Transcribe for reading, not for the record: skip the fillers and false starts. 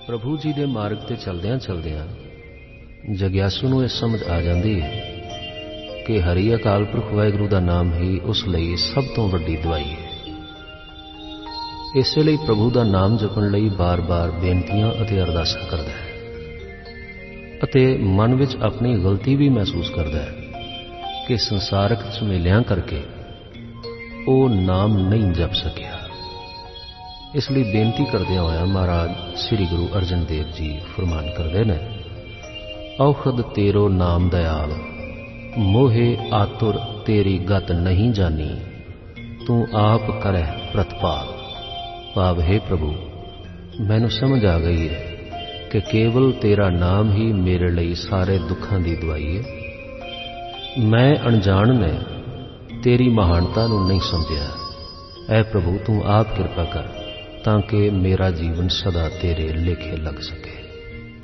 प्रभु जी के मार्ग ते चलदियां चलदियां जग्यासू नूं इह समझ आ जाती है कि हरि अकाल पुरख वाहिगुरू का नाम ही उस लई सब तो वड्डी दवाई है। इसे लई प्रभु का नाम जपण लई बार बार बेनतियां अते अरदासां करदा है अते मन विच अपनी गलती भी महसूस करदा है कि संसारक झमेलियां करके वो नाम नहीं जप सकिया। इसलिए बेनती करदियां होया महाराज श्री गुरु अर्जन देव जी फरमान करते हैं, औखद तेरो नाम दयाल मोहे आतुर तेरी गत नहीं जानी, तू आप करह प्रतपाल। भाव हे प्रभु, मैनू समझ आ गई है कि केवल तेरा नाम ही मेरे लिए सारे दुखों की दवाई है। मैं अनजान ने तेरी महानता नूं नहीं समझिया। ऐ प्रभु, तू आप कृपा कर ताकि मेरा जीवन सदा तेरे लेखे लग सके।